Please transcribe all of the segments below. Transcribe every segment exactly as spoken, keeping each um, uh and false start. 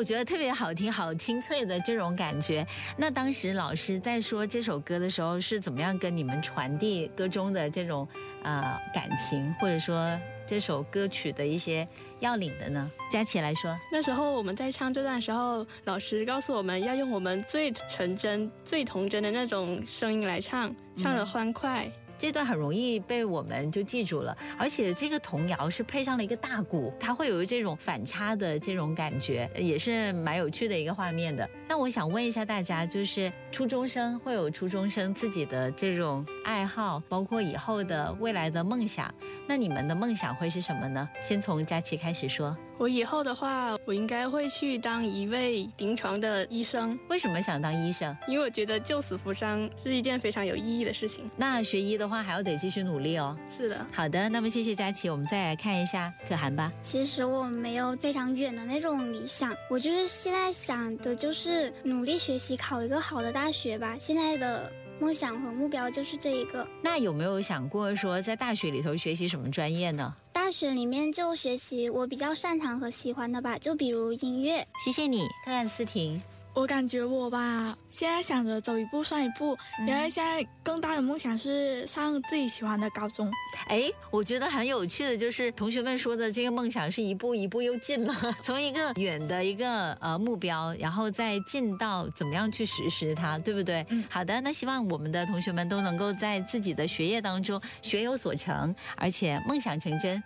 我觉得特别好听，好清脆的这种感觉。那当时老师在说这首歌的时候，是怎么样跟你们传递歌中的这种呃感情，或者说这首歌曲的一些要领的呢？佳琪来说， 那时候我们在唱这段的时候，老师告诉我们要用我们最纯真、最童真的那种声音来唱，唱得欢快。嗯， 这段很容易被我们就记住了，而且这个童谣是配上了一个大鼓，它会有这种反差的这种感觉，也是蛮有趣的一个画面的。那我想问一下大家，就是初中生会有初中生自己的这种爱好，包括以后的未来的梦想，那你们的梦想会是什么呢？先从佳琪开始说。 我以后的话，我应该会去当一位临床的医生。 为什么想当医生？ 因为我觉得救死扶伤是一件非常有意义的事情。 那学医的话还要得继续努力哦。 是的。 好的，那么谢谢佳琪，我们再来看一下可涵吧。 其实我没有非常远的那种理想，我就是现在想的就是努力学习，考一个好的大学吧。现在的梦想和目标就是这一个。 那有没有想过说在大学里头学习什么专业呢？ 大学里面就学习我比较擅长和喜欢的吧，就比如音乐。 谢谢你。看看思婷。 我感觉我吧，现在想着走一步算一步，因为现在更大的梦想是上自己喜欢的高中。 哎，我觉得很有趣的就是同学们说的这个梦想是一步一步又近了，从一个远的一个呃目标，然后再进到怎么样去实施它，对不对？嗯，好的，那希望我们的同学们都能够在自己的学业当中学有所成，而且梦想成真。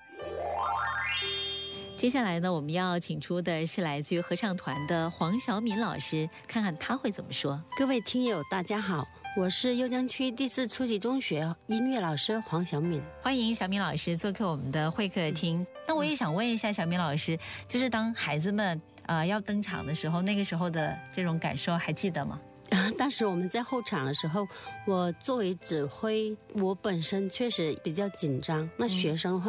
接下来呢，我们要请出的是来自于合唱团的黄晓敏老师，看看他会怎么说。 各位听友大家好，我是邺江区第四初级中学音乐老师黄晓敏， 欢迎小敏老师做客我们的会客厅。嗯、那我也想问一下小敏老师，就是当孩子们呃要登场的时候，那个时候的这种感受还记得吗？ 当时我们在后场的时候，我作为指挥，我本身确实比较紧张，那学生的话